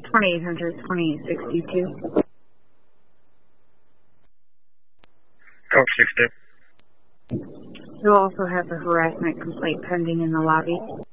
2800-2862. Code 62. You'll also have a harassment complaint pending in the lobby.